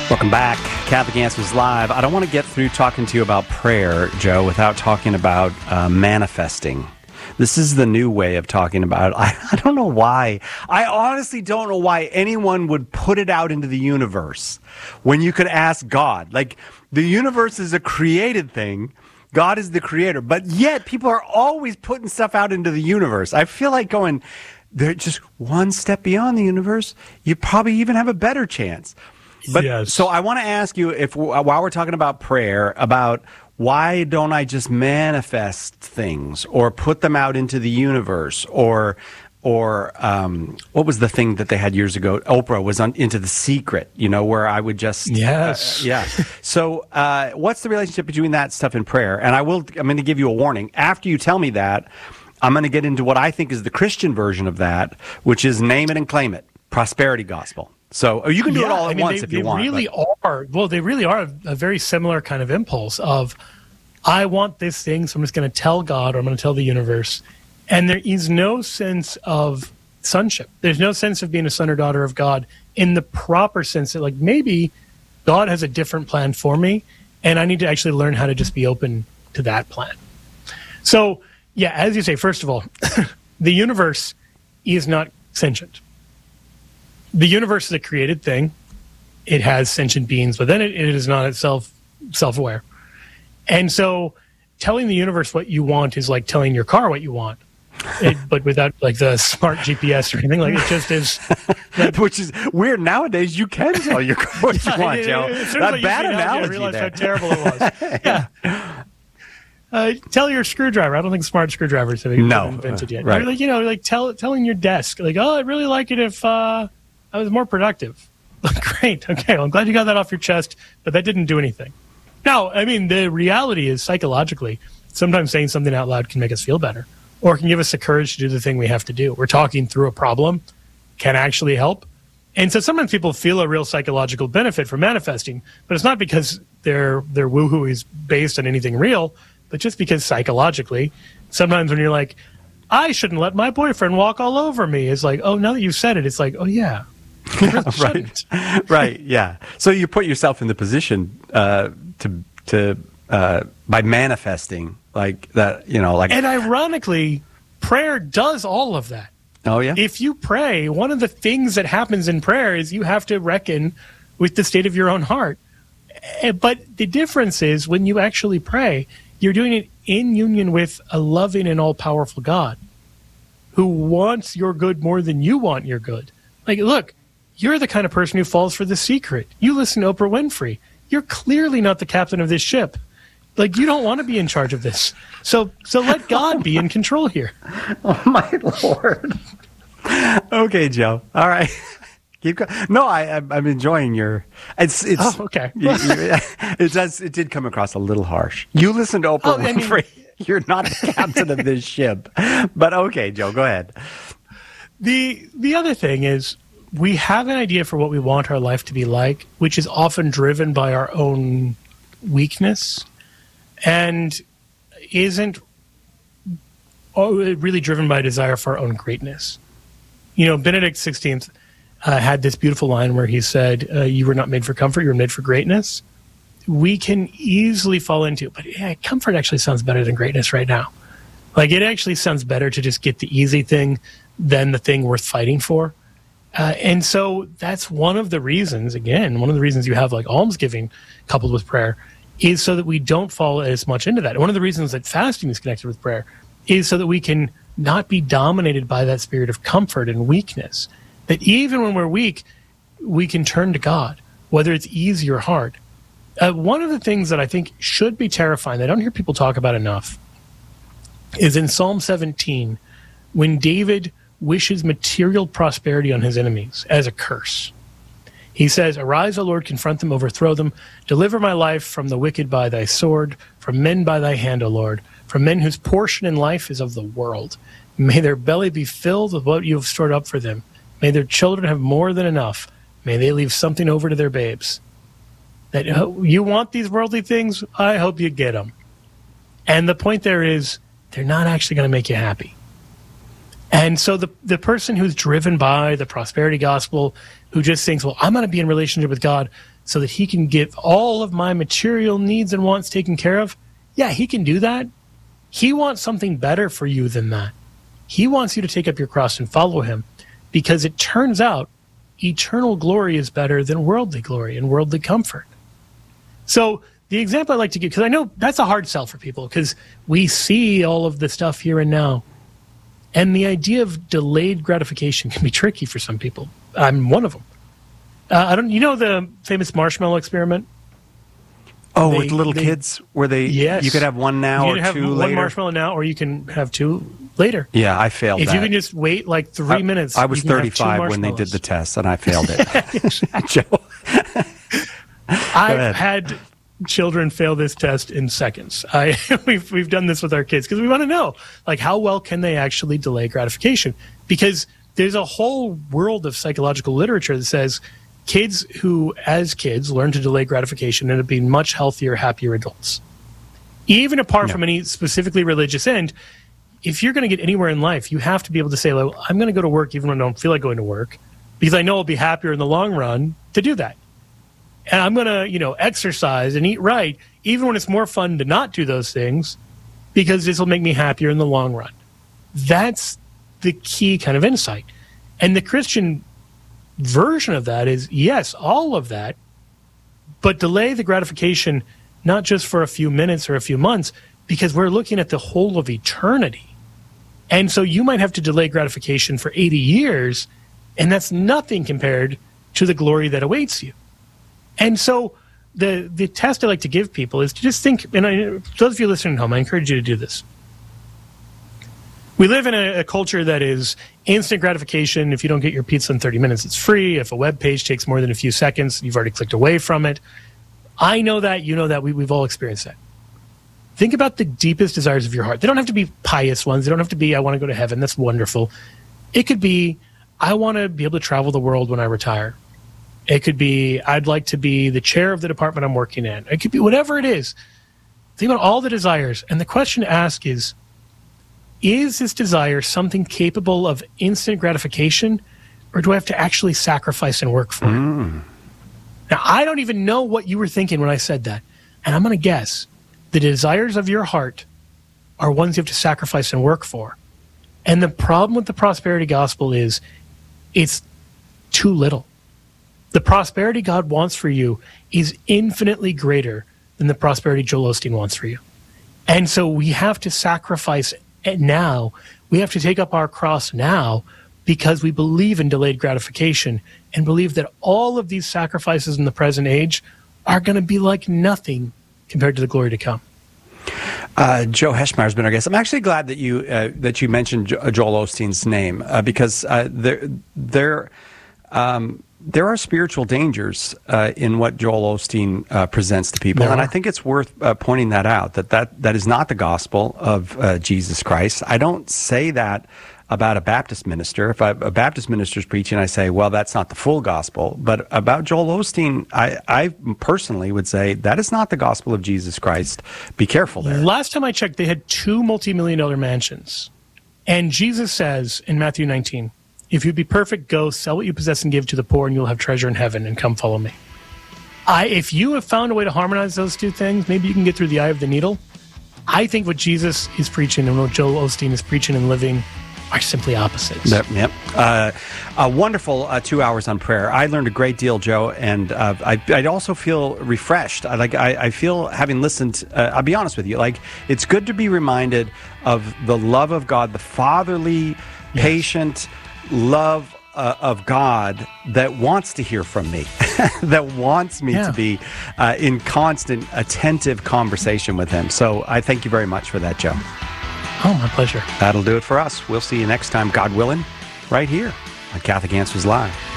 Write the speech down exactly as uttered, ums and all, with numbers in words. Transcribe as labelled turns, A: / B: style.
A: Welcome back. Catholic Answers Live. I don't want to get through talking to you about prayer, Joe, without talking about uh, manifesting. This is the new way of talking about it. I, I don't know why. I honestly don't know why anyone would put it out into the universe when you could ask God. Like, the universe is a created thing. God is the creator. But yet, people are always putting stuff out into the universe. I feel like going, they're just one step beyond the universe. You probably even have a better chance. But yes. So I want to ask you, if while we're talking about prayer, about why don't I just manifest things or put them out into the universe, or or um, what was the thing that they had years ago? Oprah was on Into the Secret, you know, where I would just
B: yes,
A: uh, yeah. So uh, what's the relationship between that stuff and prayer? And I will, I'm going to give you a warning. After you tell me that, I'm going to get into what I think is the Christian version of that, which is name it and claim it, prosperity gospel. So you can do
B: yeah,
A: it all at
B: I mean,
A: once
B: they,
A: if you
B: they
A: want.
B: They really
A: but.
B: are. Well, they really are a, a very similar kind of impulse of, I want this thing, so I'm just going to tell God, or I'm going to tell the universe. And there is no sense of sonship. There's no sense of being a son or daughter of God in the proper sense that, like, maybe God has a different plan for me, and I need to actually learn how to just be open to that plan. So, yeah, as you say, first of all, the universe is not sentient. The universe is a created thing. It has sentient beings within it. It is not itself self-aware. And so telling the universe what you want is like telling your car what you want, it, but without like the smart G P S or anything. Like, it just is. That,
A: Which is weird. Nowadays, you can tell your car what you
B: yeah,
A: want,
B: it,
A: Joe.
B: it,
A: That bad analogy.
B: I realized
A: there.
B: how terrible it was. Yeah. Uh, tell your screwdriver. I don't think smart screwdrivers have been
A: no,
B: invented yet.
A: Uh, right.
B: You're like, you know, like tell, telling your desk, like, oh, I'd really like it if uh, I was more productive. Great. Okay. Well, I'm glad you got that off your chest, but that didn't do anything. No, I mean, the reality is psychologically, sometimes saying something out loud can make us feel better, or can give us the courage to do the thing we have to do. We're talking through a problem, can actually help. And so sometimes people feel a real psychological benefit from manifesting, but it's not because their their woohoo is based on anything real, but just because psychologically, sometimes when you're like, I shouldn't let my boyfriend walk all over me, it's like, oh, now that you've said it, it's like, oh, yeah.
A: Yeah, right. Right. Yeah. So you put yourself in the position uh, to to uh, by manifesting like that, you know, like.
B: And ironically, prayer does all of that.
A: Oh yeah.
B: If you pray, one of the things that happens in prayer is you have to reckon with the state of your own heart. But the difference is when you actually pray, you're doing it in union with a loving and all-powerful God who wants your good more than you want your good. Like, look. You're the kind of person who falls for The Secret. You listen to Oprah Winfrey. You're clearly not the captain of this ship. Like, you don't want to be in charge of this. So so let God be in control here.
A: Oh, my Lord. Okay, Joe. All right. Keep going. No, I, I'm, I'm enjoying your... It's, it's,
B: oh, okay.
A: you, you, it, does, it did come across a little harsh. You listen to Oprah oh, Winfrey. I mean, you're not the captain of this ship. But okay, Joe, go ahead.
B: The The other thing is, we have an idea for what we want our life to be like, which is often driven by our own weakness and isn't really driven by a desire for our own greatness. You know, Benedict the sixteenth uh, had this beautiful line where he said, uh, you were not made for comfort, you were made for greatness. We can easily fall into it, but yeah, comfort actually sounds better than greatness right now. Like, it actually sounds better to just get the easy thing than the thing worth fighting for. Uh, and so that's one of the reasons, again, one of the reasons you have like almsgiving coupled with prayer is so that we don't fall as much into that. One of the reasons that fasting is connected with prayer is so that we can not be dominated by that spirit of comfort and weakness. That even when we're weak, we can turn to God, whether it's easy or hard. Uh, one of the things that I think should be terrifying, that I don't hear people talk about enough, is in Psalm seventeen, when David wishes material prosperity on his enemies as a curse. He says, arise, O Lord, confront them, overthrow them. Deliver my life from the wicked by thy sword, from men by thy hand, O Lord, from men whose portion in life is of the world. May their belly be filled with what you have stored up for them. May their children have more than enough. May they leave something over to their babes. That uh, you want these worldly things? I hope you get them. And the point there is, they're not actually going to make you happy. And so the the person who's driven by the prosperity gospel, who just thinks, well, I'm going to be in relationship with God so that he can get all of my material needs and wants taken care of, yeah, he can do that. He wants something better for you than that. He wants you to take up your cross and follow him, because it turns out eternal glory is better than worldly glory and worldly comfort. So the example I like to give, because I know that's a hard sell for people, because we see all of the stuff here and now. And the idea of delayed gratification can be tricky for some people. I'm one of them. Uh, I don't. You know the famous marshmallow experiment?
A: Oh,
B: They-
A: with little
B: they-
A: kids, where they
B: Yes.
A: you could have one now
B: You
A: or
B: can have
A: two
B: one
A: later.
B: marshmallow now, or you can have two later.
A: Yeah, I failed
B: If
A: that.
B: you can just wait like three
A: I,
B: minutes.
A: I was
B: you can have two
A: thirty-five when they did
B: marshmallows.
A: the test, and I failed it. Joe.
B: I've
A: ahead.
B: had children fail this test in seconds. I we've we've done this with our kids because we want to know, like, how well can they actually delay gratification? Because there's a whole world of psychological literature that says kids who, as kids, learn to delay gratification end up being much healthier, happier adults. Even apart
A: Yeah.
B: from any specifically religious end, if you're going to get anywhere in life, you have to be able to say, well, I'm going to go to work even when I don't feel like going to work, because I know I'll be happier in the long run to do that. And I'm going to, you know, exercise and eat right, even when it's more fun to not do those things, because this will make me happier in the long run. That's the key kind of insight. And the Christian version of that is, yes, all of that, but delay the gratification not just for a few minutes or a few months, because we're looking at the whole of eternity. And so you might have to delay gratification for eighty years, and that's nothing compared to the glory that awaits you. And so the the test I like to give people is to just think, and I, those of you listening at home, I encourage you to do this. We live in a, a culture that is instant gratification. If you don't get your pizza in thirty minutes, it's free. If a web page takes more than a few seconds, you've already clicked away from it. I know that, you know that, we, we've all experienced that. Think about the deepest desires of your heart. They don't have to be pious ones. They don't have to be, I want to go to heaven. That's wonderful. It could be, I want to be able to travel the world when I retire. It could be, I'd like to be the chair of the department I'm working in. It could be whatever it is. Think about all the desires. And the question to ask is, is this desire something capable of instant gratification, or do I have to actually sacrifice and work for it?
A: Mm.
B: Now, I don't even know what you were thinking when I said that. And I'm going to guess the desires of your heart are ones you have to sacrifice and work for. And the problem with the prosperity gospel is it's too little. The prosperity God wants for you is infinitely greater than the prosperity Joel Osteen wants for you. And so we have to sacrifice it now. We have to take up our cross now, because we believe in delayed gratification and believe that all of these sacrifices in the present age are going to be like nothing compared to the glory to come.
A: Uh, Joe Heschmeyer's been our guest. I'm actually glad that you uh, that you mentioned jo- Joel Osteen's name uh, because uh, there there um, there are spiritual dangers uh, in what Joel Osteen uh, presents to people,
B: There
A: and I
B: are.
A: think it's worth uh, pointing that out. That that that is not the gospel of uh, Jesus Christ. I don't say that about a Baptist minister. If I, a Baptist minister is preaching, I say, well, that's not the full gospel. But about Joel Osteen, I, I personally would say that is not the gospel of Jesus Christ. Be careful there.
B: Last time I checked, they had two multi-million dollar mansions. And Jesus says in Matthew nineteen, if you'd be perfect, go sell what you possess and give to the poor, and you'll have treasure in heaven, and come follow me. I, if you have found a way to harmonize those two things, maybe you can get through the eye of the needle. I think what Jesus is preaching and what Joel Osteen is preaching and living are simply opposites.
A: Yep. yep. Uh, a wonderful uh, two hours on prayer. I learned a great deal, Joe, and uh, I, I also feel refreshed. I, like I, I feel, having listened, uh, I'll be honest with you, like it's good to be reminded of the love of God, the fatherly,
B: Yes.
A: patient love uh, of God that wants to hear from me, that wants me
B: Yeah.
A: to be uh, in constant, attentive conversation with Him. So I thank you very much for that, Joe.
B: Oh, my pleasure.
A: That'll do it for us. We'll see you next time, God willing, right here on Catholic Answers Live.